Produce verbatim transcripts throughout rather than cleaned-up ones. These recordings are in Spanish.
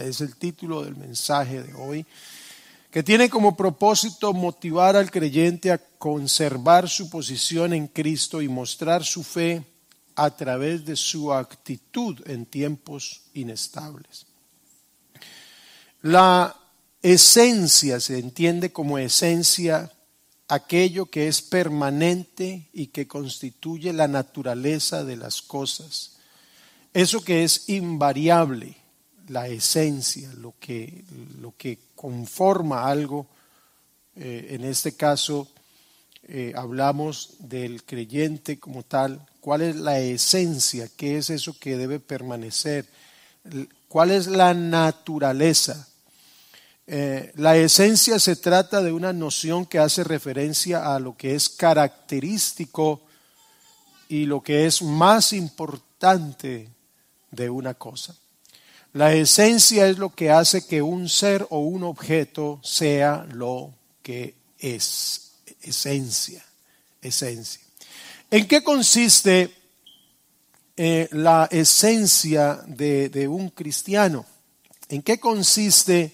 es el título del mensaje de hoy, que tiene como propósito motivar al creyente a conservar su posición en Cristo y mostrar su fe a través de su actitud en tiempos inestables. La esencia se entiende como esencia aquello que es permanente y que constituye la naturaleza de las cosas. Eso que es invariable, la esencia, lo que, lo que conforma algo. Eh, en este caso eh, hablamos del creyente como tal. ¿Cuál es la esencia? ¿Qué es eso que debe permanecer? ¿Cuál es la naturaleza? Eh, la esencia se trata de una noción que hace referencia a lo que es característico y lo que es más importante de una cosa. La esencia es lo que hace que un ser o un objeto sea lo que es. Esencia, esencia. ¿En qué consiste eh, la esencia de, de un cristiano? ¿En qué consiste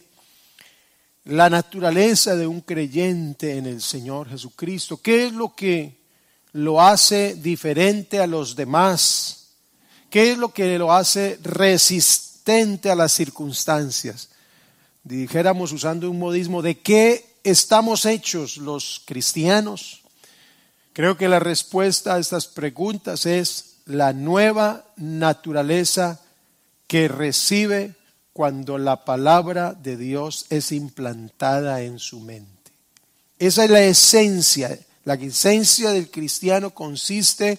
la naturaleza de un creyente en el Señor Jesucristo? ¿Qué es lo que lo hace diferente a los demás? ¿Qué es lo que lo hace resistente a las circunstancias? Dijéramos, usando un modismo, ¿de qué estamos hechos los cristianos? Creo que la respuesta a estas preguntas es la nueva naturaleza que recibe cuando la palabra de Dios es implantada en su mente. Esa es la esencia. La esencia del cristiano consiste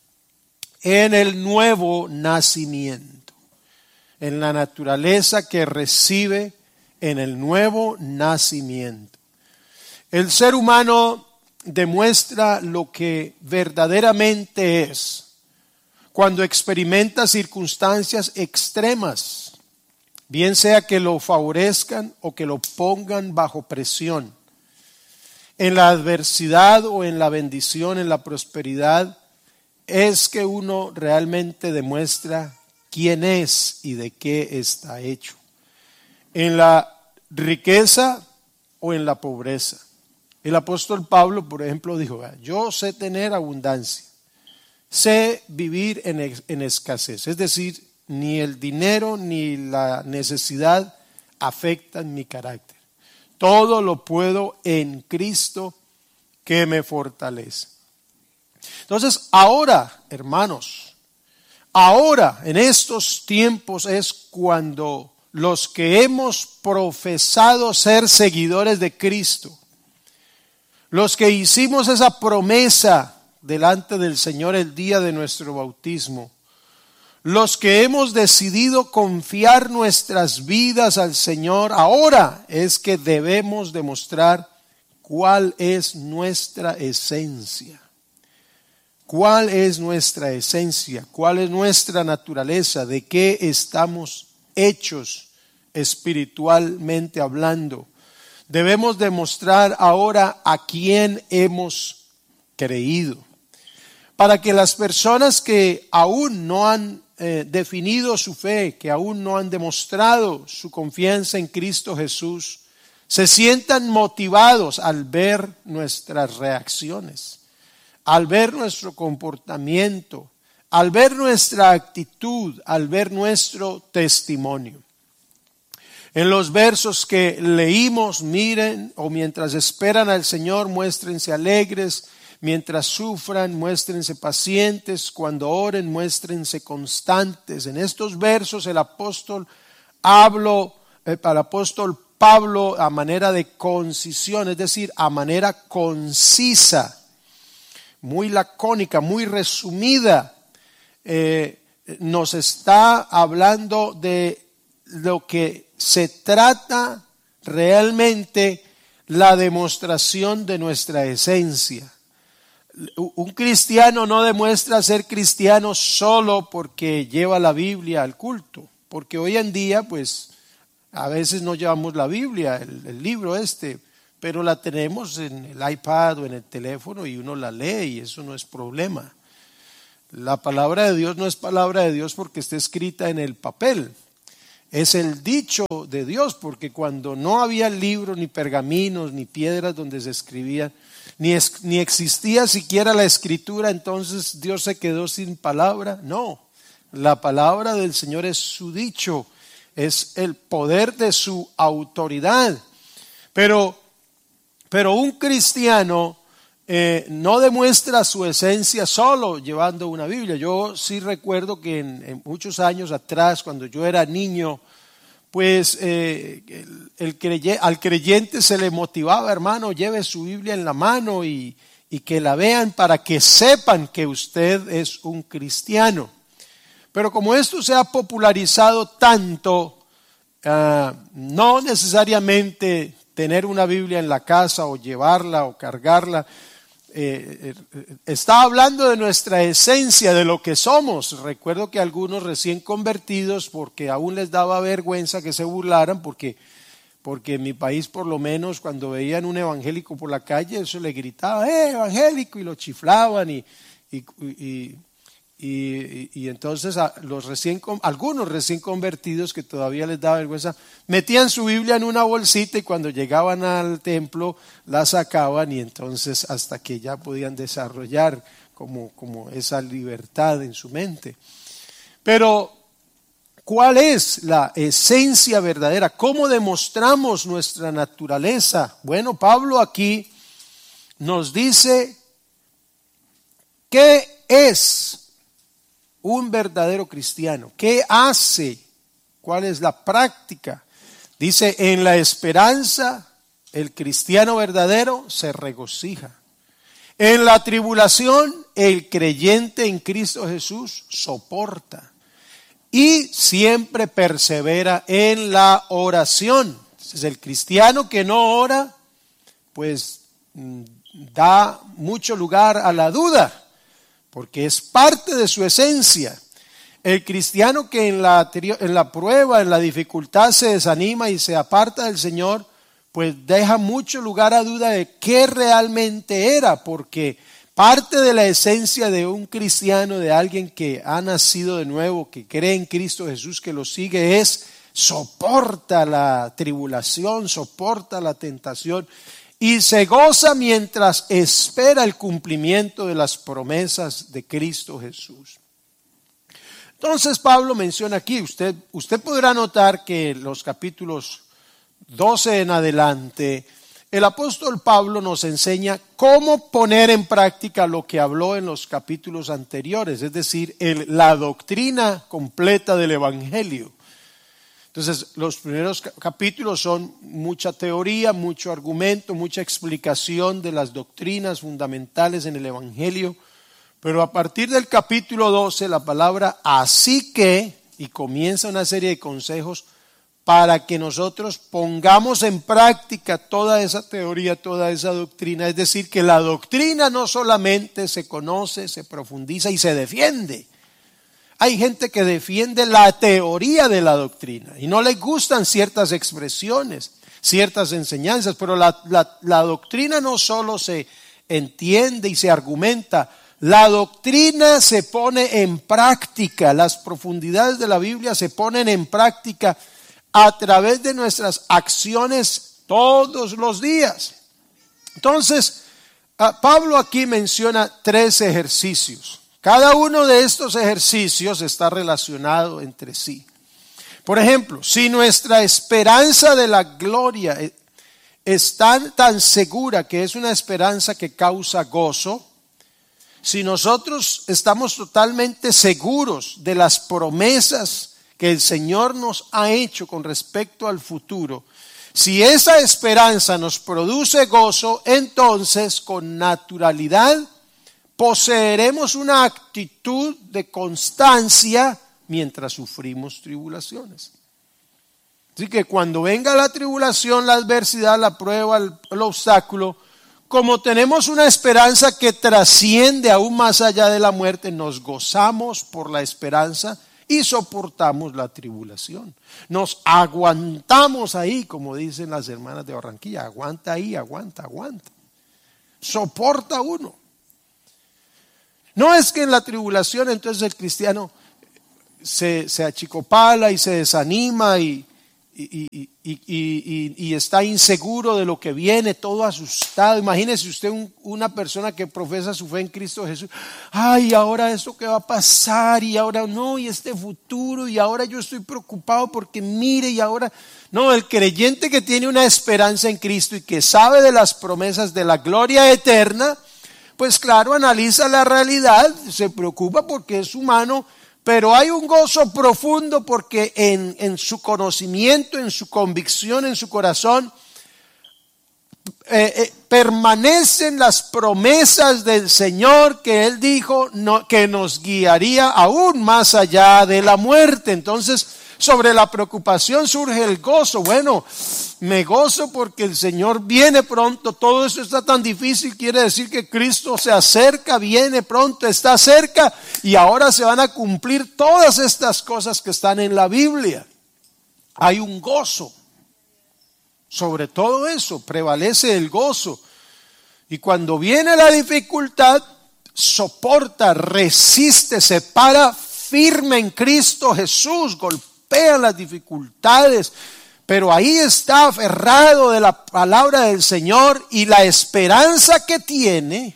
en el nuevo nacimiento, en la naturaleza que recibe en el nuevo nacimiento. El ser humano demuestra lo que verdaderamente es cuando experimenta circunstancias extremas, bien sea que lo favorezcan o que lo pongan bajo presión. En la adversidad o en la bendición, en la prosperidad, es que uno realmente demuestra quién es y de qué está hecho. En la riqueza o en la pobreza. El apóstol Pablo, por ejemplo, dijo, yo sé tener abundancia, sé vivir en, en escasez. Es decir, ni el dinero ni la necesidad afectan mi carácter. Todo lo puedo en Cristo que me fortalece. Entonces, ahora, hermanos, ahora en estos tiempos es cuando los que hemos profesado ser seguidores de Cristo, los que hicimos esa promesa delante del Señor el día de nuestro bautismo, los que hemos decidido confiar nuestras vidas al Señor, ahora es que debemos demostrar cuál es nuestra esencia. ¿Cuál es nuestra esencia? ¿Cuál es nuestra naturaleza? ¿De qué estamos hechos espiritualmente hablando? Debemos demostrar ahora a quién hemos creído. Para que las personas que aún no han eh, definido su fe, que aún no han demostrado su confianza en Cristo Jesús, se sientan motivados al ver nuestras reacciones, al ver nuestro comportamiento, al ver nuestra actitud, al ver nuestro testimonio. En los versos que leímos, miren, o mientras esperan al Señor, muéstrense alegres. Mientras sufran, muéstrense pacientes. Cuando oren, muéstrense constantes. En estos versos el apóstol habló, el apóstol Pablo a manera de concisión, es decir, a manera concisa, muy lacónica, muy resumida, eh, nos está hablando de lo que se trata realmente, la demostración de nuestra esencia. Un cristiano no demuestra ser cristiano solo porque lleva la Biblia al culto, porque hoy en día pues a veces no llevamos la Biblia, el, el libro este, pero la tenemos en el iPad o en el teléfono y uno la lee y eso no es problema. La palabra de Dios no es palabra de Dios porque esté escrita en el papel. es el dicho de Dios, porque cuando no había libros, ni pergaminos, ni piedras donde se escribían, ni, es, ni existía siquiera la escritura, entonces Dios se quedó sin palabra. No, la palabra del Señor es su dicho, es el poder de su autoridad. Pero, pero un cristiano eh, no demuestra su esencia solo llevando una Biblia. Yo sí recuerdo que en, en muchos años atrás, cuando yo era niño, pues eh, el, el creyente, al creyente se le motivaba, hermano, lleve su Biblia en la mano y, y que la vean para que sepan que usted es un cristiano. Pero como esto se ha popularizado tanto, uh, no necesariamente tener una Biblia en la casa o llevarla o cargarla, eh, eh, está hablando de nuestra esencia, de lo que somos. Recuerdo que algunos recién convertidos, porque aún les daba vergüenza que se burlaran, porque, porque en mi país por lo menos cuando veían un evangélico por la calle, eso le gritaba, ¡eh, evangélico! Y lo chiflaban y... y, y Y, y, y entonces a los recién, algunos recién convertidos que todavía les daba vergüenza, metían su Biblia en una bolsita y cuando llegaban al templo la sacaban y entonces hasta que ya podían desarrollar como, como esa libertad en su mente. Pero, ¿cuál es la esencia verdadera? ¿Cómo demostramos nuestra naturaleza? Bueno, Pablo aquí nos dice qué es un verdadero cristiano. ¿Qué hace? ¿Cuál es la práctica? Dice, en la esperanza, el cristiano verdadero se regocija. En la tribulación, el creyente en Cristo Jesús soporta. Y siempre persevera en la oración. Entonces, el cristiano que no ora, pues da mucho lugar a la duda, porque es parte de su esencia. El cristiano que en la, en la prueba, en la dificultad se desanima y se aparta del Señor, pues deja mucho lugar a duda de qué realmente era, porque parte de la esencia de un cristiano, de alguien que ha nacido de nuevo, que cree en Cristo Jesús, que lo sigue, es soporta la tribulación, soporta la tentación y se goza mientras espera el cumplimiento de las promesas de Cristo Jesús. Entonces Pablo menciona aquí, usted, usted podrá notar que en los capítulos doce en adelante, el apóstol Pablo nos enseña cómo poner en práctica lo que habló en los capítulos anteriores, es decir, el, la doctrina completa del Evangelio. Entonces, los primeros capítulos son mucha teoría, mucho argumento, mucha explicación de las doctrinas fundamentales en el Evangelio. Pero a partir del capítulo doce, la palabra así que, y comienza una serie de consejos para que nosotros pongamos en práctica toda esa teoría, toda esa doctrina. Es decir, que la doctrina no solamente se conoce, se profundiza y se defiende. Hay gente que defiende la teoría de la doctrina y no les gustan ciertas expresiones, ciertas enseñanzas, pero la, la, la doctrina no solo se entiende y se argumenta, la doctrina se pone en práctica, las profundidades de la Biblia se ponen en práctica a través de nuestras acciones todos los días. Entonces, Pablo aquí menciona tres ejercicios. Cada uno de estos ejercicios está relacionado entre sí. Por ejemplo, si nuestra esperanza de la gloria es tan, tan segura que es una esperanza que causa gozo, si nosotros estamos totalmente seguros de las promesas que el Señor nos ha hecho con respecto al futuro, si esa esperanza nos produce gozo, entonces con naturalidad poseeremos una actitud de constancia mientras sufrimos tribulaciones. Así que cuando venga la tribulación, la adversidad, la prueba, el, el obstáculo, como tenemos una esperanza que trasciende aún más allá de la muerte, nos gozamos por la esperanza y soportamos la tribulación. Nos aguantamos ahí, como dicen las hermanas de Barranquilla, aguanta ahí, aguanta, aguanta. Soporta uno. No es que en la tribulación entonces el cristiano se, se achicopala y se desanima y, y, y, y, y, y está inseguro de lo que viene, todo asustado. Imagínese usted un, una persona que profesa su fe en Cristo Jesús. Ay, ahora esto que va a pasar, y ahora no, y este futuro, y ahora yo estoy preocupado porque mire, y ahora... No, el creyente que tiene una esperanza en Cristo y que sabe de las promesas de la gloria eterna, pues claro, analiza la realidad, se preocupa porque es humano, pero hay un gozo profundo porque en, en su conocimiento, en su convicción, en su corazón, eh, eh, permanecen las promesas del Señor que Él dijo no, que nos guiaría aún más allá de la muerte. Entonces, sobre la preocupación surge el gozo. Bueno, me gozo porque el Señor viene pronto. Todo eso está tan difícil, quiere decir que Cristo se acerca, viene pronto, está cerca, y ahora se van a cumplir todas estas cosas que están en la Biblia. Hay un gozo. Sobre todo eso prevalece el gozo. Y cuando viene la dificultad, soporta, resiste, se para firme en Cristo Jesús, golpea las dificultades, pero ahí está aferrado de la palabra del Señor, y la esperanza que tiene,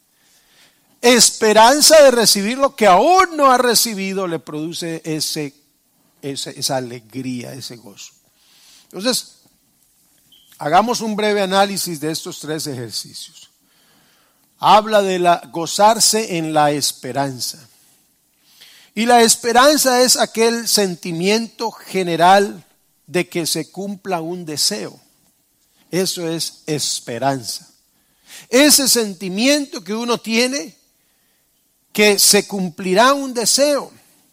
esperanza de recibir lo que aún no ha recibido, le produce ese, ese, esa alegría, ese gozo. Entonces, hagamos un breve análisis de estos tres ejercicios. Habla de la, gozarse en la esperanza. Y la esperanza es aquel sentimiento general de que se cumpla un deseo. Eso es esperanza. Ese sentimiento que uno tiene que se cumplirá un deseo.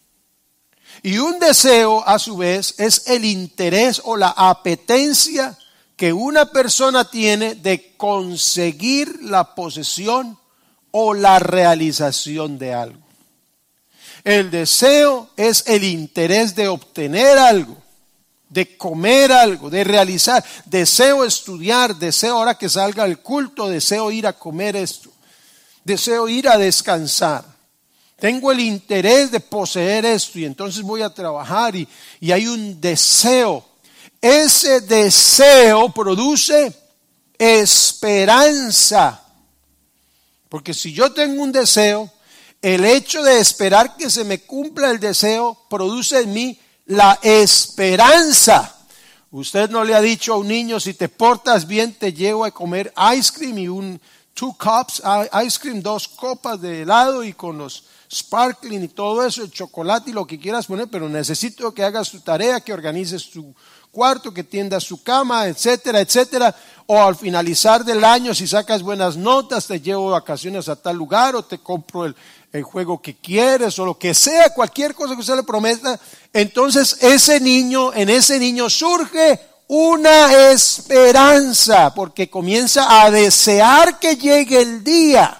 Y un deseo, a su vez, es el interés o la apetencia que una persona tiene de conseguir la posesión o la realización de algo. El deseo es el interés de obtener algo, de comer algo, de realizar. Deseo estudiar, deseo ahora que salga el culto, deseo ir a comer esto, deseo ir a descansar. Tengo el interés de poseer esto y entonces voy a trabajar y, y hay un deseo. Ese deseo produce esperanza. Porque si yo tengo un deseo, el hecho de esperar que se me cumpla el deseo produce en mí la esperanza. Usted no le ha dicho a un niño, si te portas bien te llevo a comer ice cream y un two cups ice cream, dos copas de helado y con los sparkling y todo eso, el chocolate y lo que quieras poner, pero necesito que hagas tu tarea, que organices tu cuarto, que tiendas su cama, etcétera, etcétera. O al finalizar del año, si sacas buenas notas, te llevo vacaciones a tal lugar, o te compro el, el juego que quieres, o lo que sea, cualquier cosa que usted le prometa. Entonces ese niño, en ese niño surge una esperanza, porque comienza a desear que llegue el día.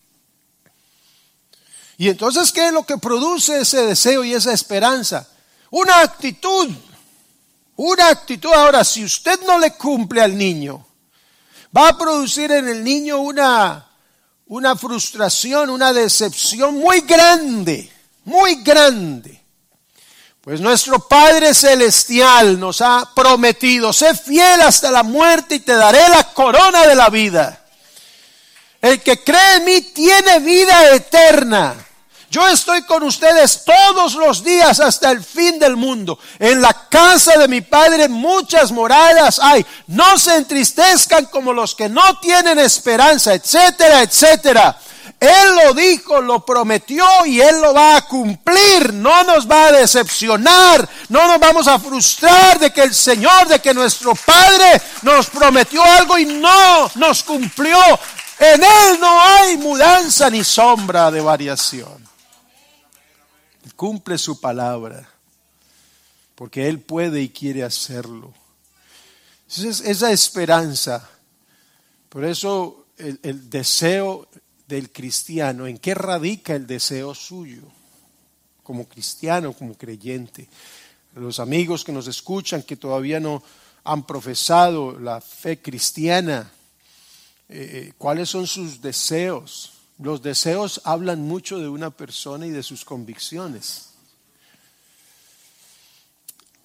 Y entonces, ¿qué es lo que produce ese deseo y esa esperanza? Una actitud. Una actitud. Ahora, si usted no le cumple al niño, va a producir en el niño una, una frustración, una decepción muy grande, muy grande. Pues nuestro Padre Celestial nos ha prometido: sé fiel hasta la muerte y te daré la corona de la vida. El que cree en mí tiene vida eterna. Yo estoy con ustedes todos los días hasta el fin del mundo. En la casa de mi Padre muchas moradas hay. No se entristezcan como los que no tienen esperanza, etcétera, etcétera. Él lo dijo, lo prometió y Él lo va a cumplir. No nos va a decepcionar. No nos vamos a frustrar de que el Señor, de que nuestro Padre nos prometió algo y no nos cumplió. En Él no hay mudanza ni sombra de variación. Cumple su palabra, porque Él puede y quiere hacerlo. Entonces, esa esperanza, por eso el, el deseo del cristiano, ¿en qué radica el deseo suyo? Como cristiano, como creyente. Los amigos que nos escuchan, que todavía no han profesado la fe cristiana, eh, ¿cuáles son sus deseos? Los deseos hablan mucho de una persona y de sus convicciones.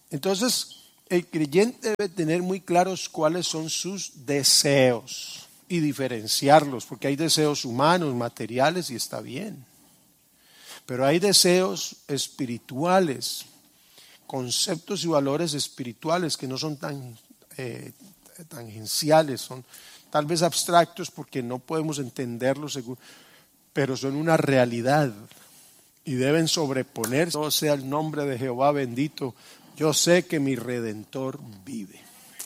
Entonces, el creyente debe tener muy claros cuáles son sus deseos y diferenciarlos, porque hay deseos humanos, materiales, y está bien. Pero hay deseos espirituales, conceptos y valores espirituales que no son tan eh, tangenciales, son tal vez abstractos porque no podemos entenderlos, según, pero son una realidad y deben sobreponerse. Todo sea el nombre de Jehová bendito. Yo sé que mi Redentor vive.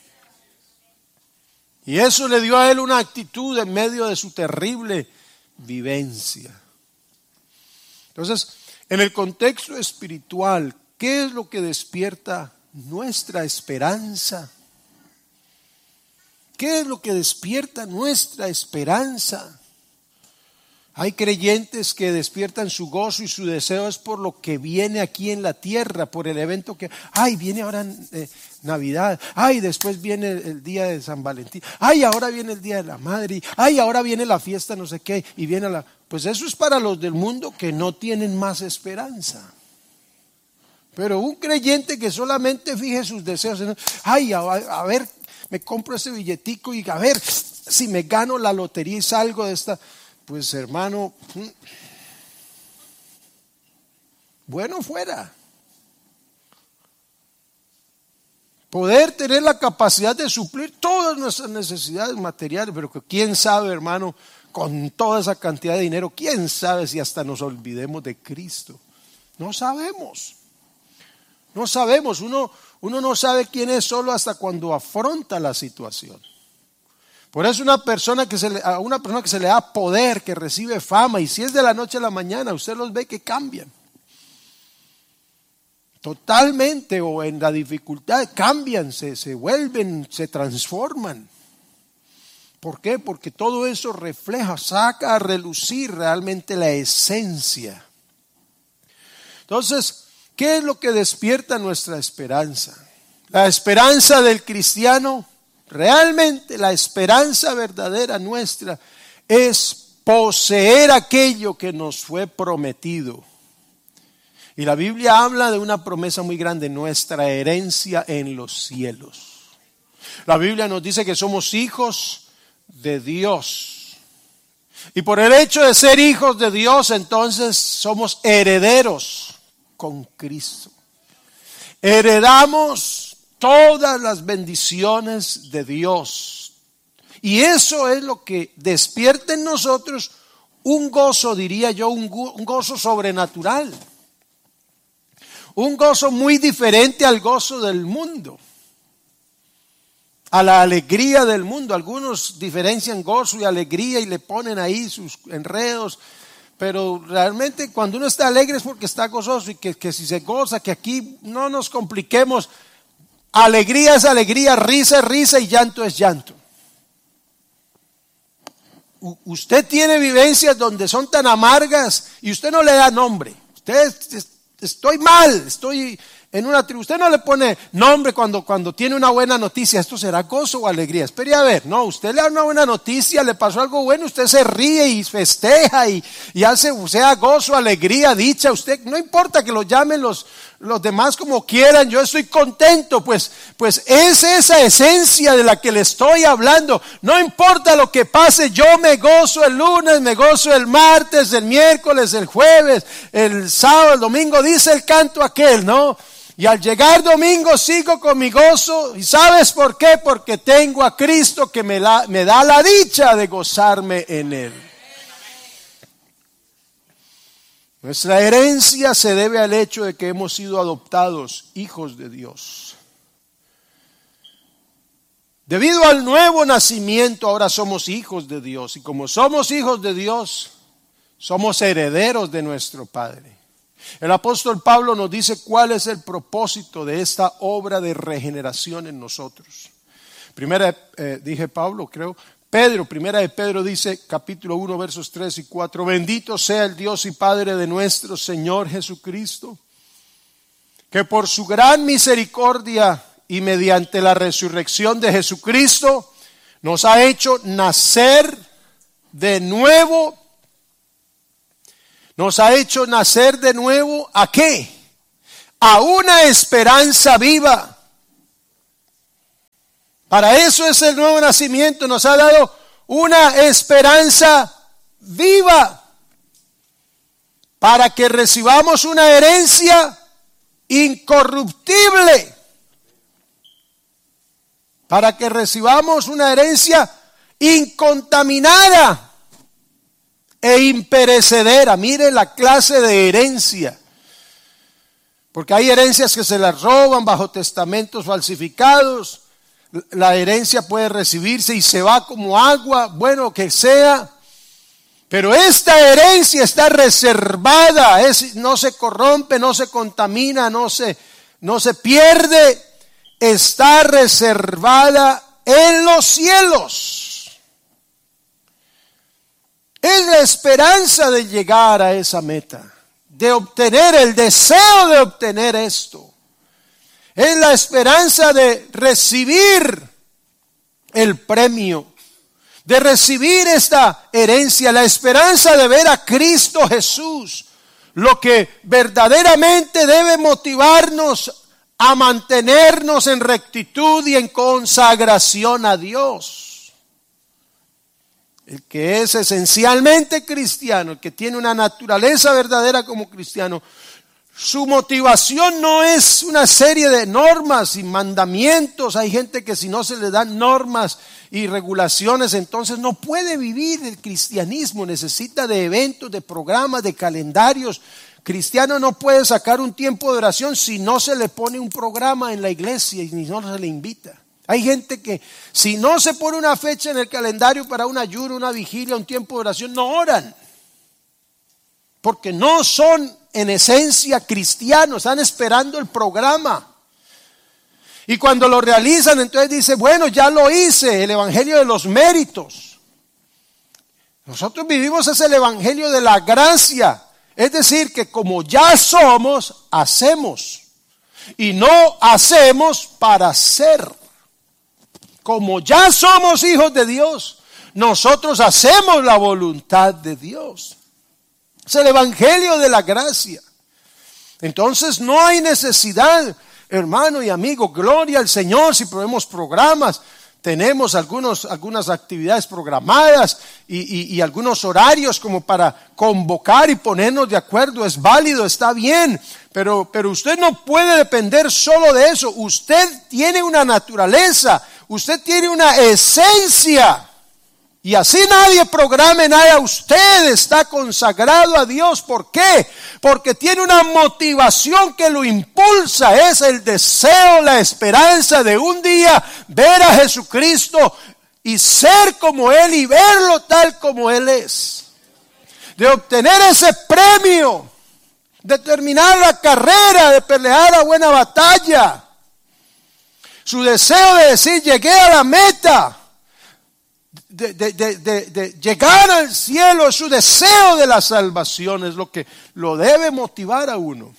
Y eso le dio a él una actitud en medio de su terrible vivencia. Entonces, en el contexto espiritual, ¿qué es lo que despierta nuestra esperanza? ¿Qué es lo que despierta nuestra esperanza? Hay creyentes que despiertan su gozo y su deseo es por lo que viene aquí en la tierra, por el evento que, ay, viene ahora eh, Navidad, ay, después viene el, el día de San Valentín, ay, ahora viene el día de la madre, ay, ahora viene la fiesta no sé qué, y viene la, pues eso es para los del mundo que no tienen más esperanza. Pero un creyente que solamente fije sus deseos, ay, a, a ver, me compro ese billetico y a ver si me gano la lotería y salgo de esta. Pues hermano, bueno fuera poder tener la capacidad de suplir todas nuestras necesidades materiales, pero que quién sabe, hermano, con toda esa cantidad de dinero, quién sabe si hasta nos olvidemos de Cristo. No sabemos, no sabemos, uno, uno no sabe quién es solo hasta cuando afronta la situación. Por eso una persona que se le, a una persona que se le da poder, que recibe fama, y si es de la noche a la mañana, usted los ve que cambian. Totalmente, o en la dificultad, cambian, se, se vuelven, se transforman. ¿Por qué? Porque todo eso refleja, saca a relucir realmente la esencia. Entonces, ¿qué es lo que despierta nuestra esperanza? La esperanza del cristiano. Realmente la esperanza verdadera nuestra es poseer aquello que nos fue prometido. Y la Biblia habla de una promesa muy grande, nuestra herencia en los cielos. La Biblia nos dice que somos hijos de Dios. Y por el hecho de ser hijos de Dios, entonces somos herederos con Cristo. Heredamos todas las bendiciones de Dios. Y eso es lo que despierta en nosotros un gozo, diría yo, un, go- un gozo sobrenatural. Un gozo muy diferente al gozo del mundo, a la alegría del mundo. Algunos diferencian gozo y alegría y le ponen ahí sus enredos. Pero realmente cuando uno está alegre es porque está gozoso y que, que si se goza, que aquí no nos compliquemos. Alegría es alegría, risa es risa y llanto es llanto. U- usted tiene vivencias donde son tan amargas y usted no le da nombre. Usted es, es, estoy mal, estoy en una tribu. Usted no le pone nombre cuando, cuando tiene una buena noticia. ¿Esto será gozo o alegría? Espere a ver. No, usted le da una buena noticia, le pasó algo bueno, usted se ríe y festeja y, y hace, sea gozo, alegría, dicha. Usted, no importa que lo llamen los, los demás como quieran, yo estoy contento. Pues, pues es esa esencia de la que le estoy hablando. No importa lo que pase, yo me gozo el lunes, me gozo el martes, el miércoles, el jueves, el sábado, el domingo, dice el canto aquel, ¿no? Y al llegar domingo sigo con mi gozo. ¿Y sabes por qué? Porque tengo a Cristo que me, la, me da la dicha de gozarme en Él. Nuestra herencia se debe al hecho de que hemos sido adoptados hijos de Dios. Debido al nuevo nacimiento ahora somos hijos de Dios. Y como somos hijos de Dios, somos herederos de nuestro Padre. El apóstol Pablo nos dice cuál es el propósito de esta obra de regeneración en nosotros. Primera, eh, dije Pablo, creo, Pedro, primera de Pedro dice, capítulo uno, versos tres y cuatro, bendito sea el Dios y Padre de nuestro Señor Jesucristo, que por su gran misericordia y mediante la resurrección de Jesucristo nos ha hecho nacer de nuevo. Nos ha hecho nacer de nuevo, ¿a qué? a una esperanza viva. Para eso es el nuevo nacimiento, nos ha dado una esperanza viva, para que recibamos una herencia incorruptible, para que recibamos una herencia incontaminada e imperecedera. Mire la clase de herencia, porque hay herencias que se las roban bajo testamentos falsificados. La herencia puede recibirse y se va como agua, bueno, que sea. Pero esta herencia está reservada, es, no se corrompe, no se contamina, no se, no se pierde, está reservada en los cielos. Es la esperanza de llegar a esa meta, de obtener el deseo de obtener esto. Es la esperanza de recibir el premio, de recibir esta herencia, la esperanza de ver a Cristo Jesús, lo que verdaderamente debe motivarnos a mantenernos en rectitud y en consagración a Dios. El que es esencialmente cristiano, el que tiene una naturaleza verdadera como cristiano, su motivación no es una serie de normas y mandamientos. Hay gente que si no se le dan normas y regulaciones, entonces no puede vivir el cristianismo. Necesita de eventos, de programas, de calendarios. Cristiano no puede sacar un tiempo de oración si no se le pone un programa en la iglesia y ni no se le invita. Hay gente que si no se pone una fecha en el calendario para un ayuno, una vigilia, un tiempo de oración, no oran. Porque no son en esencia cristianos, están esperando el programa. Y cuando lo realizan, entonces dice, bueno, ya lo hice, el evangelio de los méritos. Nosotros vivimos es el evangelio de la gracia. Es decir, que como ya somos, hacemos. Y no hacemos para ser. Como ya somos hijos de Dios, nosotros hacemos la voluntad de Dios. Es el evangelio de la gracia. Entonces no hay necesidad, hermano y amigo, gloria al Señor si ponemos programas. Tenemos algunos, algunas actividades programadas y, y, y algunos horarios como para convocar y ponernos de acuerdo. Es válido, está bien, pero, pero usted no puede depender solo de eso. Usted tiene una naturaleza, usted tiene una esencia. Y así nadie programe nada, usted está consagrado a Dios. ¿Por qué? Porque tiene una motivación que lo impulsa, es el deseo, la esperanza de un día ver a Jesucristo y ser como Él y verlo tal como Él es. De obtener ese premio, de terminar la carrera, de pelear la buena batalla. Su deseo de decir, llegué a la meta. De, de, de, de, de llegar al cielo, es su deseo de la salvación, es lo que lo debe motivar a uno.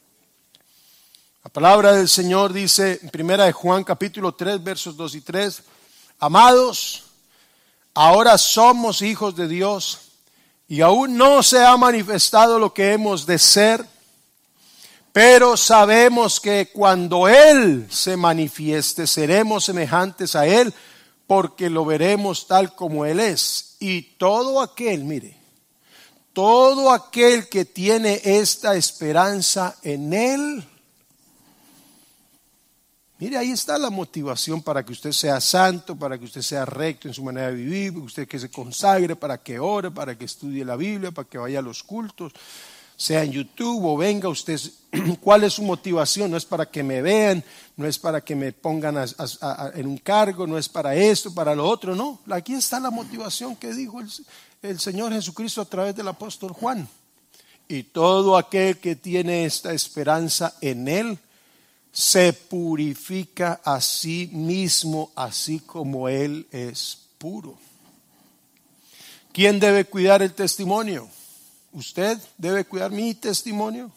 La palabra del Señor dice en primera de Juan capítulo tres versos dos y tres, amados, ahora somos hijos de Dios y aún no se ha manifestado lo que hemos de ser, pero sabemos que cuando Él se manifieste seremos semejantes a Él, porque lo veremos tal como Él es. Y todo aquel, mire, todo aquel que tiene esta esperanza en Él, mire, ahí está la motivación para que usted sea santo, para que usted sea recto en su manera de vivir, para que usted que se consagre, para que ore, para que estudie la Biblia, para que vaya a los cultos, sea en YouTube o venga usted. ¿Cuál es su motivación? No es para que me vean, no es para que me pongan a, a, a, en un cargo, no es para esto, para lo otro, no. Aquí está la motivación que dijo el, el Señor Jesucristo a través del apóstol Juan. Y todo aquel que tiene esta esperanza en Él se purifica a sí mismo, así como Él es puro. ¿Quién debe cuidar el testimonio? ¿Usted debe cuidar mi testimonio?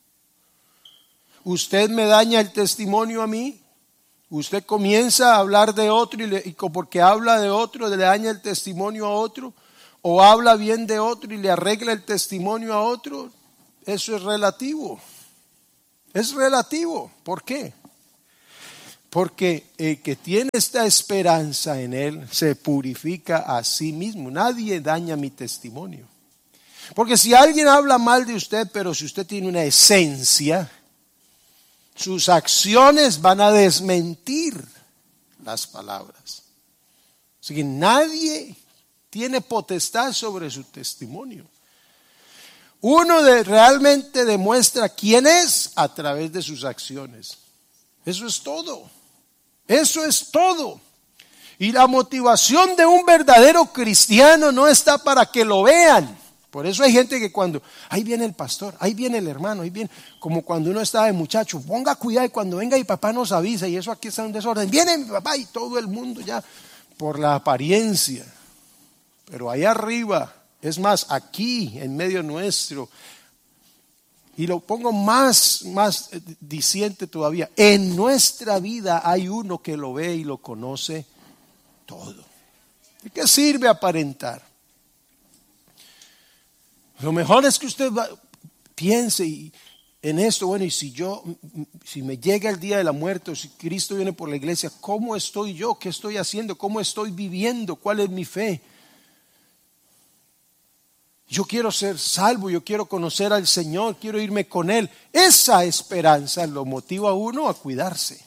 ¿Usted me daña el testimonio a mí? ¿Usted comienza a hablar de otro y, le, y porque habla de otro le daña el testimonio a otro? ¿O habla bien de otro y le arregla el testimonio a otro? Eso es relativo. Es relativo. ¿Por qué? Porque el que tiene esta esperanza en Él se purifica a sí mismo. Nadie daña mi testimonio. Porque si alguien habla mal de usted, pero si usted tiene una esencia, sus acciones van a desmentir las palabras. Así que nadie tiene potestad sobre su testimonio. Uno de, realmente demuestra quién es a través de sus acciones. Eso es todo. Eso es todo. Y la motivación de un verdadero cristiano no está para que lo vean. Por eso hay gente que cuando, ahí viene el pastor, ahí viene el hermano, ahí viene, como cuando uno estaba de muchacho, ponga cuidado y cuando venga mi papá nos avisa y eso aquí está un desorden. Viene mi papá y todo el mundo ya por la apariencia. Pero ahí arriba, es más, aquí en medio nuestro, y lo pongo más, más diciente todavía, en nuestra vida hay uno que lo ve y lo conoce todo. ¿De qué sirve aparentar? Lo mejor es que usted va, piense en esto, bueno, y si yo, si me llega el día de la muerte, o si Cristo viene por la iglesia, ¿cómo estoy yo? ¿Qué estoy haciendo? ¿Cómo estoy viviendo? ¿Cuál es mi fe? Yo quiero ser salvo, yo quiero conocer al Señor, quiero irme con Él. Esa esperanza lo motiva a uno a cuidarse,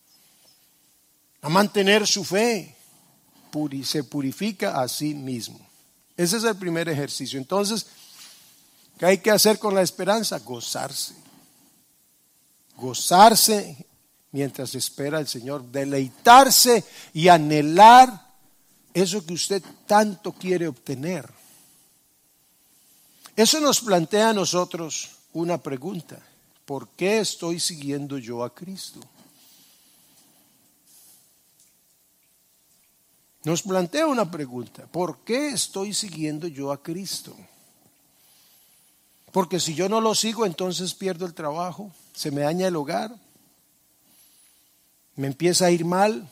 a mantener su fe, Puri, se purifica a sí mismo. Ese es el primer ejercicio. Entonces, ¿qué hay que hacer con la esperanza? Gozarse. Gozarse mientras espera al Señor. Deleitarse y anhelar eso que usted tanto quiere obtener. Eso nos plantea a nosotros una pregunta. ¿Por qué estoy siguiendo yo a Cristo? Nos plantea una pregunta. ¿Por qué estoy siguiendo yo a Cristo? Porque si yo no lo sigo, entonces pierdo el trabajo, se me daña el hogar, me empieza a ir mal.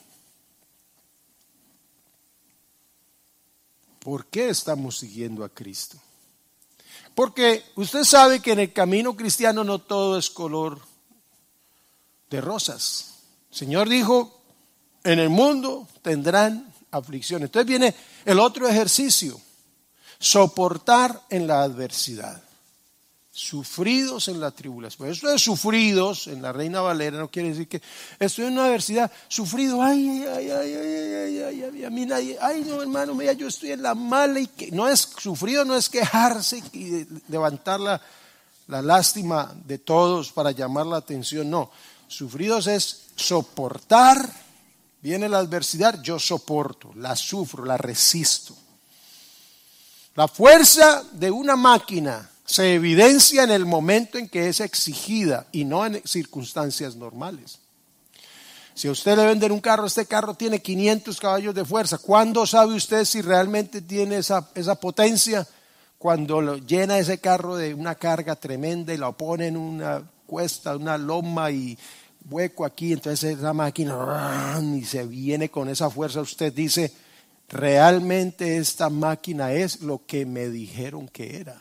¿Por qué estamos siguiendo a Cristo? Porque usted sabe que en el camino cristiano no todo es color de rosas. El Señor dijo, en el mundo tendrán aflicción. Entonces viene el otro ejercicio, soportar en la adversidad. Sufridos en la tribulación. Pues esto de sufridos en la Reina Valera no quiere decir que estoy en una adversidad, sufrido, ay, ay, ay, ay, ay, ay, ay, a mí nadie, ay no hermano, mira, yo estoy en la mala y que no es sufrido, no es quejarse y levantar la, la lástima de todos para llamar la atención, no, sufridos es soportar, viene la adversidad, yo soporto, la sufro, la resisto. La fuerza de una máquina se evidencia en el momento en que es exigida y no en circunstancias normales. Si a usted le venden un carro, este carro tiene quinientos caballos de fuerza. ¿Cuándo sabe usted si realmente tiene esa, esa potencia? Cuando lo llena ese carro de una carga tremenda y lo pone en una cuesta, una loma y hueco aquí, entonces esa máquina y se viene con esa fuerza. Usted dice, realmente esta máquina es lo que me dijeron que era.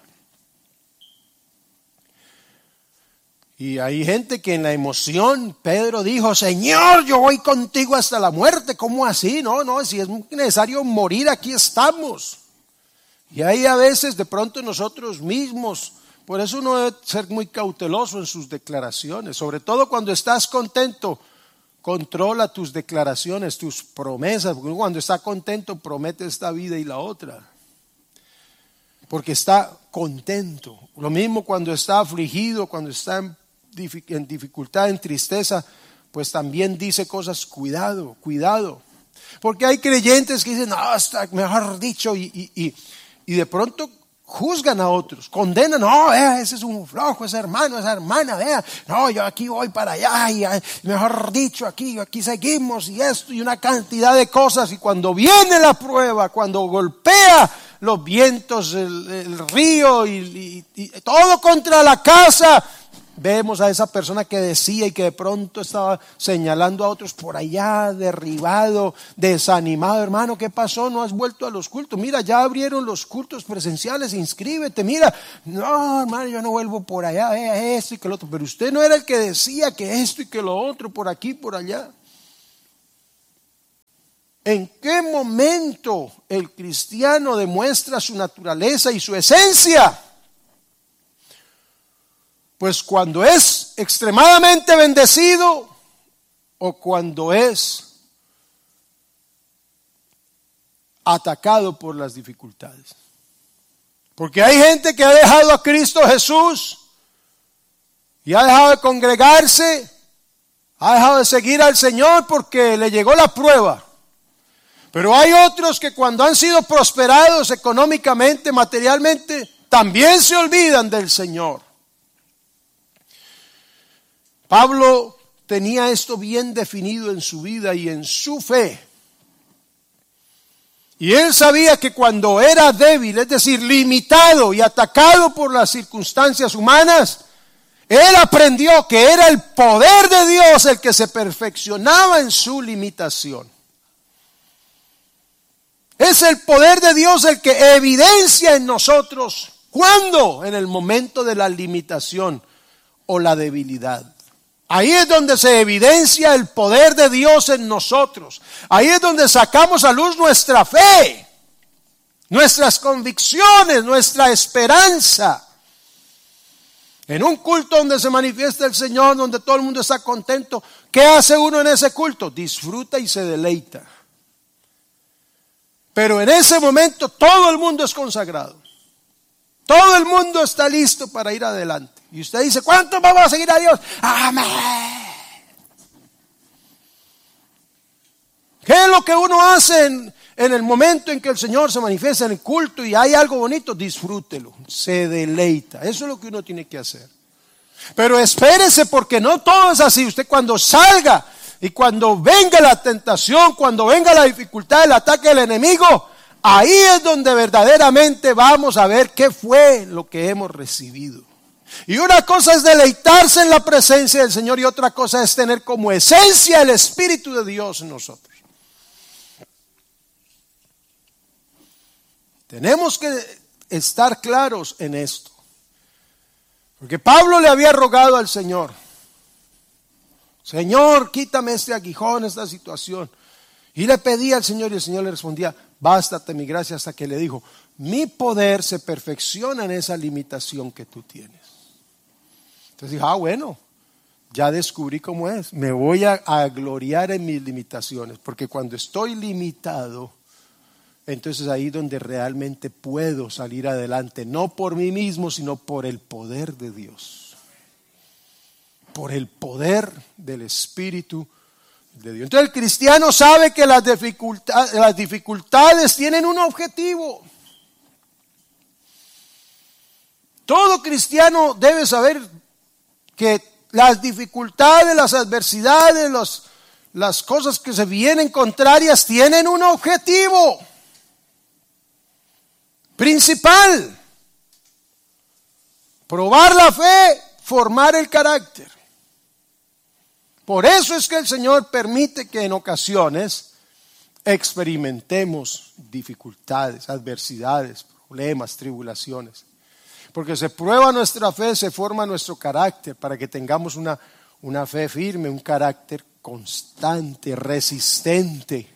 Y hay gente que en la emoción, Pedro dijo, Señor, yo voy contigo hasta la muerte. ¿Cómo así? No, no, si es necesario morir, aquí estamos. Y ahí a veces de pronto nosotros mismos, por eso uno debe ser muy cauteloso en sus declaraciones, sobre todo cuando estás contento, controla tus declaraciones, tus promesas, porque cuando está contento promete esta vida y la otra. Porque está contento. Lo mismo cuando está afligido, cuando está en en dificultad, en tristeza, pues también dice cosas, cuidado, cuidado. Porque hay creyentes que dicen, no, está mejor dicho, y, y, y, y de pronto juzgan a otros, condenan, no, vea, ese es un flojo, ese hermano, esa hermana, vea, no, yo aquí voy para allá, y mejor dicho, aquí, aquí seguimos, y esto, y una cantidad de cosas, y cuando viene la prueba, cuando golpea los vientos, el, el río, y, y, y todo contra la casa, vemos a esa persona que decía y que de pronto estaba señalando a otros por allá, derribado, desanimado. Hermano, ¿qué pasó? No has vuelto a los cultos. Mira, ya abrieron los cultos presenciales, inscríbete. Mira, no, hermano, yo no vuelvo por allá, vea esto y que lo otro. Pero usted no era el que decía que esto y que lo otro, por aquí, por allá. ¿En qué momento el cristiano demuestra su naturaleza y su esencia? Pues cuando es extremadamente bendecido o cuando es atacado por las dificultades. Porque hay gente que ha dejado a Cristo Jesús y ha dejado de congregarse, ha dejado de seguir al Señor porque le llegó la prueba. Pero hay otros que cuando han sido prosperados económicamente, materialmente, también se olvidan del Señor. Pablo tenía esto bien definido en su vida y en su fe. Y él sabía que cuando era débil, es decir, limitado y atacado por las circunstancias humanas, él aprendió que era el poder de Dios el que se perfeccionaba en su limitación. Es el poder de Dios el que evidencia en nosotros. ¿Cuándo? En el momento de la limitación o la debilidad. Ahí es donde se evidencia el poder de Dios en nosotros. Ahí es donde sacamos a luz nuestra fe, nuestras convicciones, nuestra esperanza. En un culto donde se manifiesta el Señor, donde todo el mundo está contento, ¿qué hace uno en ese culto? Disfruta y se deleita. Pero en ese momento todo el mundo es consagrado. Todo el mundo está listo para ir adelante. Y usted dice, ¿cuántos vamos a seguir a Dios? Amén. ¿Qué es lo que uno hace en, en el momento en que el Señor se manifiesta en el culto y hay algo bonito? Disfrútelo, se deleita. Eso es lo que uno tiene que hacer. Pero espérese, porque no todo es así. Usted cuando salga y cuando venga la tentación, cuando venga la dificultad, el ataque del enemigo, ahí es donde verdaderamente vamos a ver qué fue lo que hemos recibido. Y una cosa es deleitarse en la presencia del Señor y otra cosa es tener como esencia el Espíritu de Dios en nosotros. Tenemos que estar claros en esto. Porque Pablo le había rogado al Señor, Señor, quítame este aguijón, esta situación. Y le pedía al Señor y el Señor le respondía, bástate mi gracia, hasta que le dijo, mi poder se perfecciona en esa limitación que tú tienes. Entonces dijo, ah bueno, ya descubrí cómo es, me voy a, a gloriar en mis limitaciones, porque cuando estoy limitado, entonces ahí es donde realmente puedo salir adelante, no por mí mismo, sino por el poder de Dios. Por el poder del Espíritu de Dios. Entonces el cristiano sabe que las dificultades, las dificultades tienen un objetivo. Todo cristiano debe saber que las dificultades, las adversidades, los, las cosas que se vienen contrarias tienen un objetivo principal. Probar la fe, formar el carácter. Por eso es que el Señor permite que en ocasiones experimentemos dificultades, adversidades, problemas, tribulaciones. Porque se prueba nuestra fe, se forma nuestro carácter para que tengamos una, una fe firme, un carácter constante, resistente.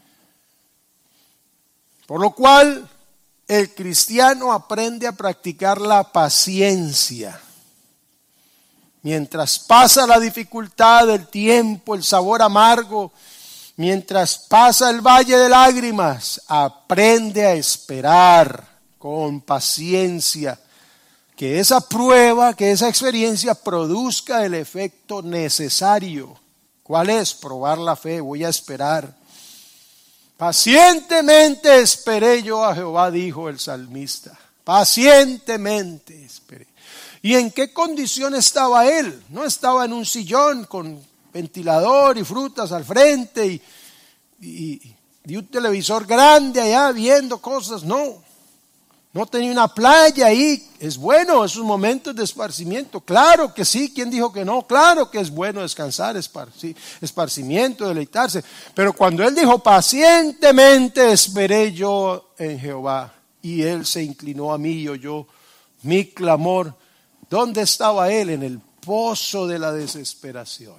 Por lo cual el cristiano aprende a practicar la paciencia. Mientras pasa la dificultad, el tiempo, el sabor amargo, mientras pasa el valle de lágrimas, aprende a esperar con paciencia que esa prueba, que esa experiencia produzca el efecto necesario. ¿Cuál es? Probar la fe, voy a esperar. Pacientemente esperé yo a Jehová, dijo el salmista. Pacientemente esperé. ¿Y en qué condición estaba él? No estaba en un sillón con ventilador y frutas al frente y, y, y un televisor grande allá viendo cosas, no. No tenía una playa ahí. Es bueno esos momentos de esparcimiento. Claro que sí. ¿Quién dijo que no? Claro que es bueno descansar, esparci- esparcimiento, deleitarse. Pero cuando él dijo, pacientemente esperé yo en Jehová, y él se inclinó a mí y oyó mi clamor. ¿Dónde estaba él? En el pozo de la desesperación.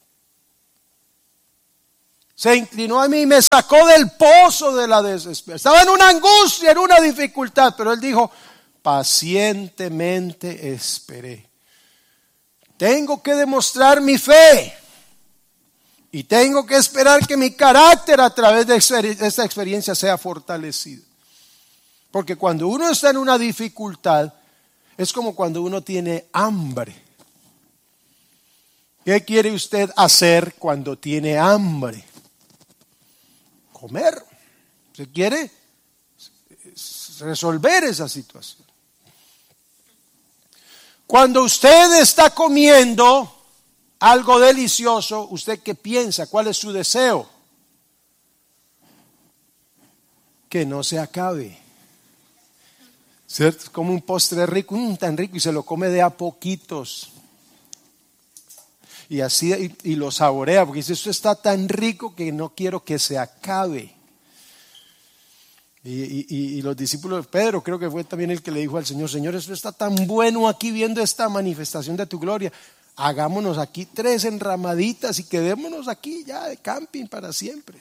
Se inclinó a mí y me sacó del pozo de la desesperación. Estaba en una angustia, en una dificultad, pero él dijo, pacientemente esperé. Tengo que demostrar mi fe y tengo que esperar que mi carácter a través de esta experiencia sea fortalecido. Porque cuando uno está en una dificultad, es como cuando uno tiene hambre. ¿Qué quiere usted hacer cuando tiene hambre? Comer. ¿Se quiere resolver esa situación? Cuando usted está comiendo algo delicioso, ¿usted qué piensa? ¿Cuál es su deseo? Que no se acabe. ¿Cierto? Como un postre rico, mmm, tan rico, y se lo come de a poquitos. Y así, y, y lo saborea, porque dice, esto está tan rico que no quiero que se acabe. Y, y, y los discípulos de Pedro, creo que fue también el que le dijo al Señor, Señor, esto está tan bueno aquí viendo esta manifestación de tu gloria. Hagámonos aquí tres enramaditas y quedémonos aquí ya de camping para siempre.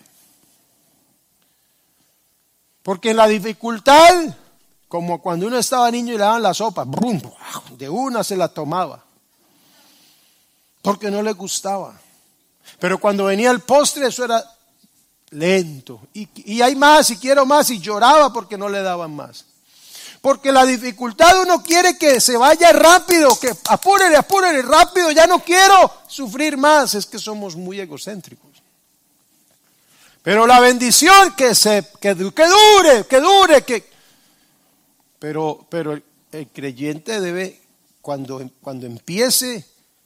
Porque en la dificultad, como cuando uno estaba niño y le daban la sopa, brum, de una se la tomaba. Porque no le gustaba. Pero cuando venía el postre, eso era lento. Y, y hay más, y quiero más, y lloraba porque no le daban más. Porque la dificultad uno quiere que se vaya rápido, que apúrele, apúrele, rápido, ya no quiero sufrir más. Es que somos muy egocéntricos. Pero la bendición que se que, que dure, que dure, que pero pero el, el creyente debe cuando cuando empiece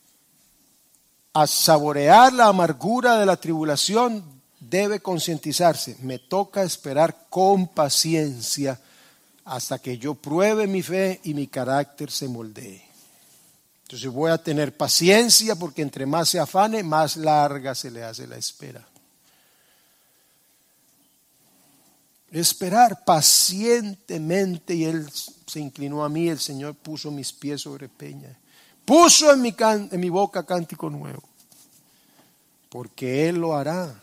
a saborear la amargura de la tribulación, debe concientizarse. Me toca esperar con paciencia hasta que yo pruebe mi fe y mi carácter se moldee. Entonces voy a tener paciencia porque entre más se afane, más larga se le hace la espera. Esperar pacientemente, y él se inclinó a mí, el Señor puso mis pies sobre peña. Puso en mi, can, en mi boca cántico nuevo, porque Él lo hará.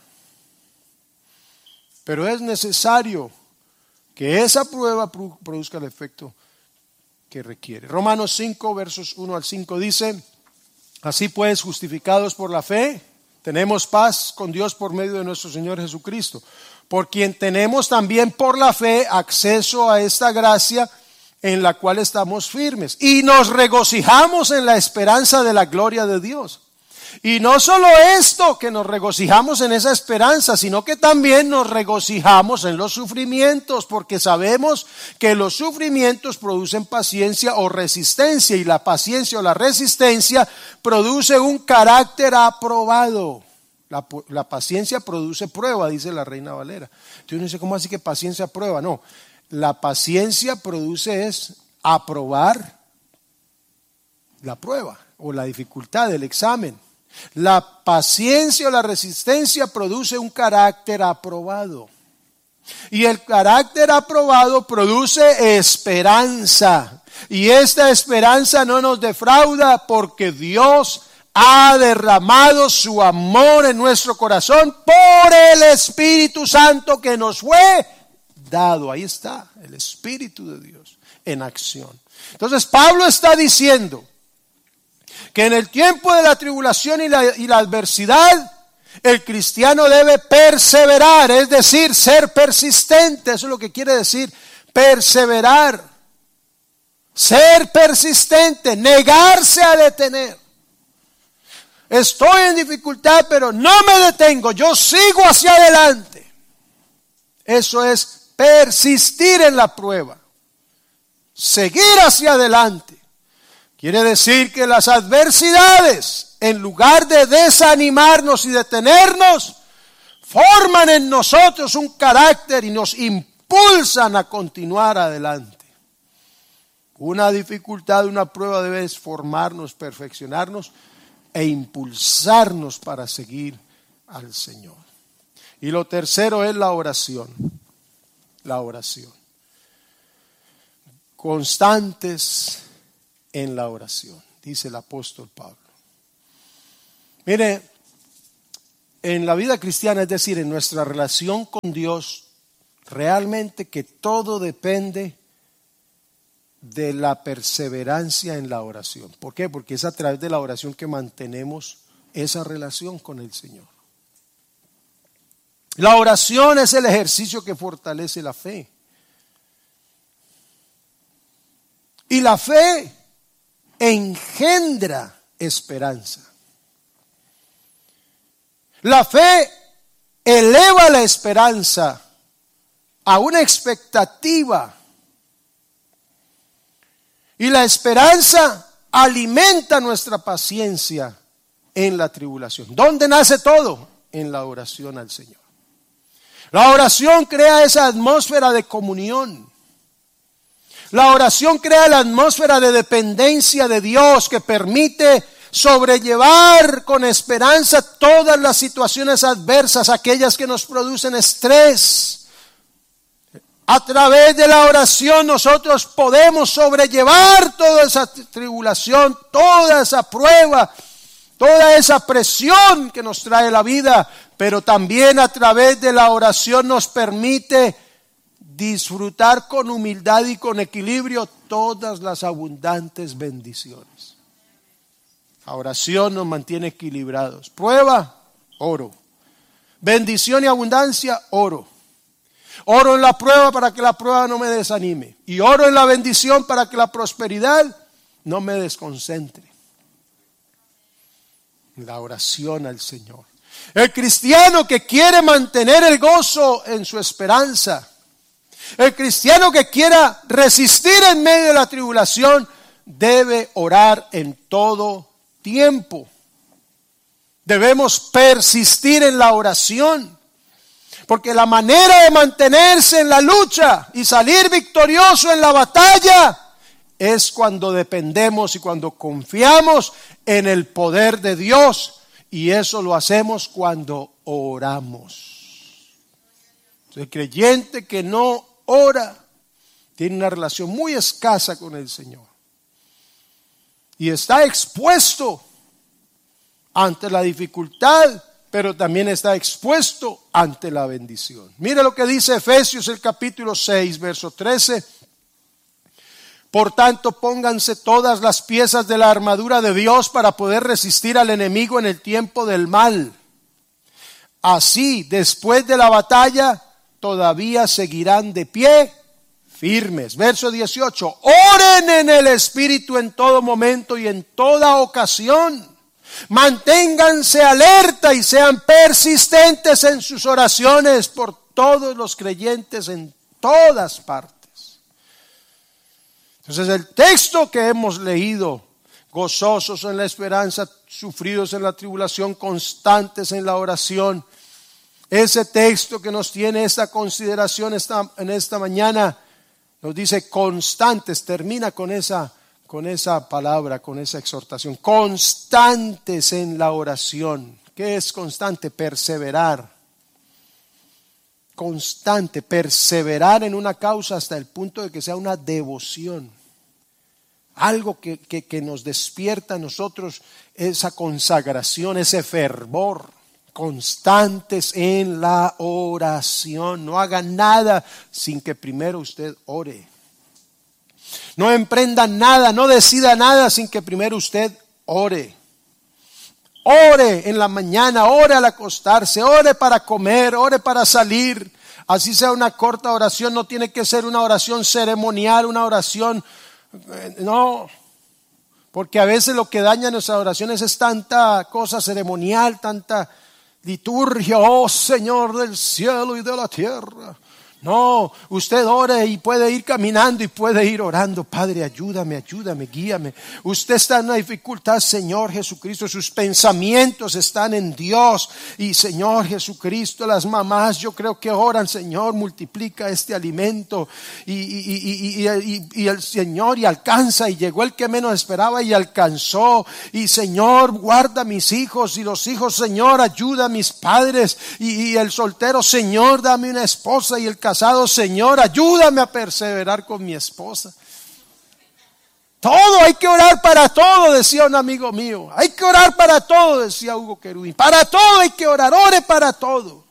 Pero es necesario que esa prueba produzca el efecto que requiere. Romanos cinco, versos uno al cinco dice, así pues, justificados por la fe, tenemos paz con Dios por medio de nuestro Señor Jesucristo, por quien tenemos también por la fe acceso a esta gracia en la cual estamos firmes y nos regocijamos en la esperanza de la gloria de Dios. Y no solo esto, que nos regocijamos en esa esperanza, sino que también nos regocijamos en los sufrimientos, porque sabemos que los sufrimientos producen paciencia o resistencia, y la paciencia o la resistencia produce un carácter aprobado. La, la paciencia produce prueba, dice la Reina Valera. Entonces uno dice, ¿cómo así que paciencia prueba? No. La paciencia produce es aprobar la prueba o la dificultad del examen. La paciencia o la resistencia produce un carácter aprobado. Y el carácter aprobado produce esperanza. Y esta esperanza no nos defrauda porque Dios ha derramado su amor en nuestro corazón por el Espíritu Santo que nos fue dado. Ahí está el Espíritu de Dios en acción. Entonces Pablo está diciendo que en el tiempo de la tribulación y la, y la adversidad, el cristiano debe perseverar, es decir, ser persistente. Eso es lo que quiere decir perseverar, ser persistente, negarse a detener. Estoy en dificultad, pero no me detengo, yo sigo hacia adelante. Eso es persistir en la prueba, seguir hacia adelante. Quiere decir que las adversidades, en lugar de desanimarnos y detenernos, forman en nosotros un carácter y nos impulsan a continuar adelante. Una dificultad, una prueba debe formarnos, perfeccionarnos e impulsarnos para seguir al Señor. Y lo tercero es la oración. La oración. Constantes en la oración, dice el apóstol Pablo. Mire, en la vida cristiana, es decir, en nuestra relación con Dios, realmente que todo depende de la perseverancia en la oración. ¿Por qué? Porque es a través de la oración que mantenemos esa relación con el Señor. La oración es el ejercicio que fortalece la fe. Y la fe engendra esperanza. La fe eleva la esperanza a una expectativa. Y la esperanza alimenta nuestra paciencia en la tribulación. ¿Dónde nace todo? En la oración al Señor. La oración crea esa atmósfera de comunión. La oración crea la atmósfera de dependencia de Dios que permite sobrellevar con esperanza todas las situaciones adversas, aquellas que nos producen estrés. A través de la oración nosotros podemos sobrellevar toda esa tribulación, toda esa prueba, toda esa presión que nos trae la vida, pero también a través de la oración nos permite disfrutar con humildad y con equilibrio todas las abundantes bendiciones. La oración nos mantiene equilibrados. Prueba, oro. Bendición y abundancia, oro. Oro en la prueba para que la prueba no me desanime. Y oro en la bendición para que la prosperidad no me desconcentre. La oración al Señor. El cristiano que quiere mantener el gozo en su esperanza. El cristiano que quiera resistir en medio de la tribulación debe orar en todo tiempo. Debemos persistir en la oración, porque la manera de mantenerse en la lucha y salir victorioso en la batalla es cuando dependemos y cuando confiamos en el poder de Dios, y eso lo hacemos cuando oramos. El creyente que no ora tiene una relación muy escasa con el Señor y está expuesto ante la dificultad, pero también está expuesto ante la bendición. Mire lo que dice Efesios el capítulo seis, verso trece. Por tanto, pónganse todas las piezas de la armadura de Dios para poder resistir al enemigo en el tiempo del mal. Así, después de la batalla, todavía seguirán de pie firmes. Verso dieciocho. Oren en el Espíritu en todo momento y en toda ocasión. Manténganse alerta y sean persistentes en sus oraciones por todos los creyentes en todas partes. Entonces el texto que hemos leído, gozosos en la esperanza, sufridos en la tribulación, constantes en la oración, ese texto que nos tiene esta consideración esta, en esta mañana, nos dice constantes, termina con esa con esa palabra, con esa exhortación, constantes en la oración. ¿Qué es constante? Perseverar. Constante, perseverar en una causa hasta el punto de que sea una devoción. Algo que, que, que nos despierta a nosotros esa consagración, ese fervor. Constantes en la oración. No haga nada sin que primero usted ore. No emprenda nada, no decida nada sin que primero usted ore. Ore en la mañana, ore al acostarse, ore para comer, ore para salir. Así sea una corta oración, no tiene que ser una oración ceremonial, una oración, no. Porque a veces lo que daña nuestras oraciones es tanta cosa ceremonial, tanta liturgia. Oh Señor del cielo y de la tierra, No, usted ore y puede ir caminando y puede ir orando. Padre, ayúdame, ayúdame, guíame. Usted está en una dificultad, Señor Jesucristo. Sus pensamientos están en Dios. Y Señor Jesucristo, las mamás, yo creo que oran, Señor, multiplica este alimento. Y, y, y, y, y, y el Señor y alcanza. Y llegó el que menos esperaba y alcanzó. Y Señor, guarda a mis hijos. Y los hijos, Señor, ayuda a mis padres. Y, y el soltero, Señor, dame una esposa. Y el casado, Señor, ayúdame a perseverar con mi esposa. Todo, hay que orar para todo, decía un amigo mío. Hay que orar para todo, decía Hugo Querubín. Para todo hay que orar, ore para todo.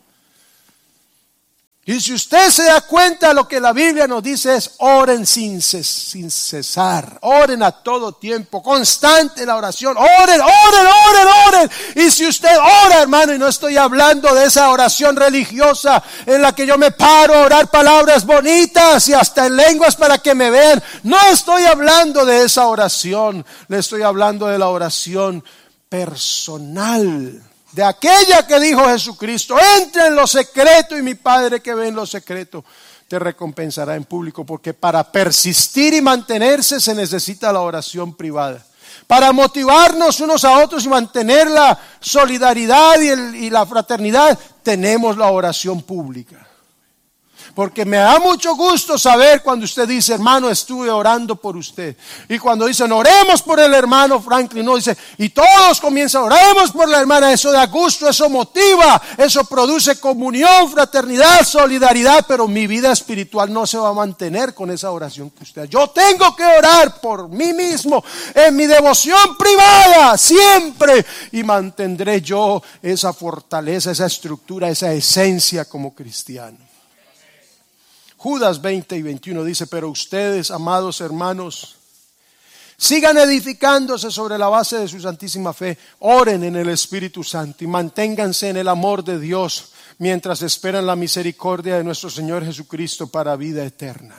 Y si usted se da cuenta, lo que la Biblia nos dice es: oren sin, ces, sin cesar, oren a todo tiempo, constante la oración, oren, oren, oren, oren. Y si usted ora, hermano, y no estoy hablando de esa oración religiosa en la que yo me paro a orar palabras bonitas y hasta en lenguas para que me vean, no estoy hablando de esa oración, le estoy hablando de la oración personal, de aquella que dijo Jesucristo: entra en lo secreto y mi Padre que ve en lo secreto te recompensará en público. Porque para persistir y mantenerse se necesita la oración privada. Para motivarnos unos a otros y mantener la solidaridad y, el, y la fraternidad, tenemos la oración pública. Porque me da mucho gusto saber cuando usted dice: hermano, estuve orando por usted. Y cuando dicen: oremos por el hermano Franklin, no dice, y todos comienzan: oremos por la hermana. Eso da gusto, eso motiva, eso produce comunión, fraternidad, solidaridad. Pero mi vida espiritual no se va a mantener con esa oración que usted. Yo tengo que orar por mí mismo en mi devoción privada siempre, y mantendré yo esa fortaleza, esa estructura, esa esencia como cristiano. Judas veinte y veintiuno dice: pero ustedes, amados hermanos, sigan edificándose sobre la base de su santísima fe, oren en el Espíritu Santo y manténganse en el amor de Dios mientras esperan la misericordia de nuestro Señor Jesucristo para vida eterna.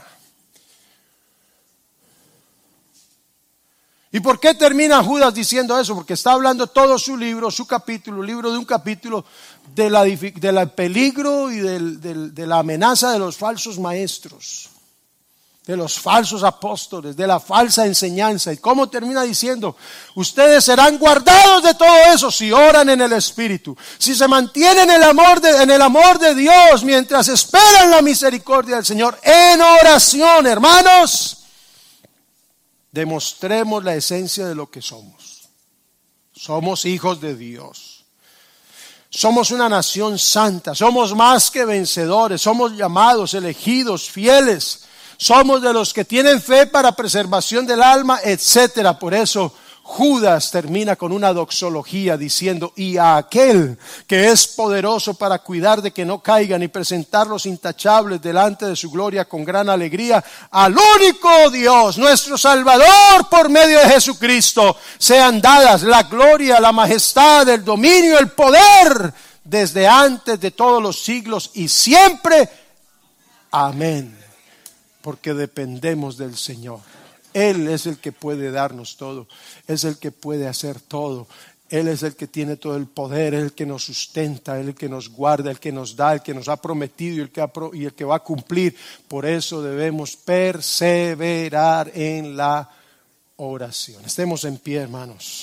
¿Y por qué termina Judas diciendo eso? Porque está hablando todo su libro, su capítulo, libro de un capítulo, de la, del peligro y del, del, de la amenaza de los falsos maestros, de los falsos apóstoles, de la falsa enseñanza. ¿Y cómo termina diciendo? Ustedes serán guardados de todo eso si oran en el Espíritu, si se mantienen en el amor de, en el amor de Dios mientras esperan la misericordia del Señor en oración, hermanos. Demostremos la esencia de lo que somos. Somos hijos de Dios. Somos una nación santa. Somos más que vencedores. Somos llamados, elegidos, fieles. Somos de los que tienen fe para preservación del alma, etcétera. Por eso Judas termina con una doxología diciendo: y a aquel que es poderoso para cuidar de que no caigan y presentarlos intachables delante de su gloria con gran alegría, al único Dios, nuestro Salvador, por medio de Jesucristo, sean dadas la gloria, la majestad, el dominio, el poder, desde antes de todos los siglos y siempre. Amén. Porque dependemos del Señor. Él es el que puede darnos todo, es el que puede hacer todo. Él es el que tiene todo el poder, es el que nos sustenta, es el que nos guarda, el que nos da, el que nos ha prometido y el que, ha pro, y el que va a cumplir. Por eso debemos perseverar en la oración. Estemos en pie, hermanos.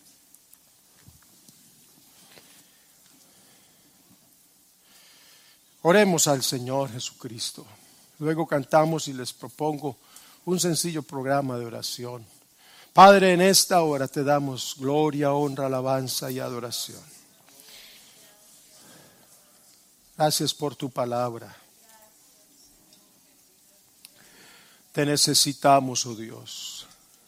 Oremos al Señor Jesucristo. Luego cantamos y les propongo un sencillo programa de oración. Padre, en esta hora te damos gloria, honra, alabanza y adoración. Gracias por tu palabra. Te necesitamos, oh Dios.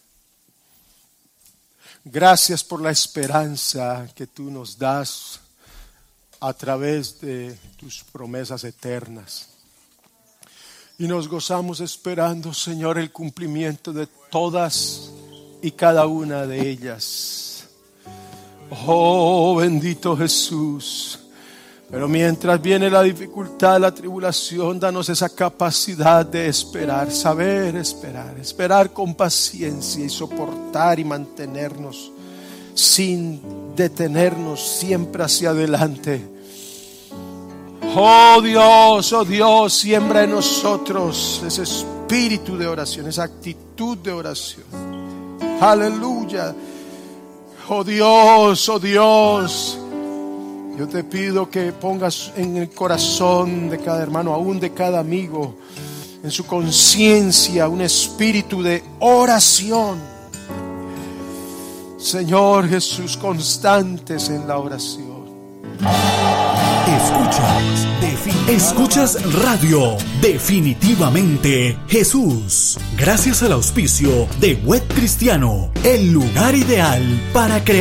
Gracias por la esperanza que tú nos das a través de tus promesas eternas. Y nos gozamos esperando, Señor, el cumplimiento de todas y cada una de ellas. Oh, bendito Jesús. Pero mientras viene la dificultad, la tribulación, danos esa capacidad de esperar, saber esperar, esperar con paciencia y soportar y mantenernos sin detenernos siempre hacia adelante. Oh Dios, oh Dios, siembra en nosotros ese espíritu de oración, esa actitud de oración. Aleluya. Oh Dios, oh Dios, yo te pido que pongas en el corazón de cada hermano, aún de cada amigo, en su conciencia, un espíritu de oración. Señor Jesús, constantes en la oración. Escuchas, defin- escuchas radio, definitivamente Jesús. Gracias al auspicio de Web Cristiano, el lugar ideal para crear.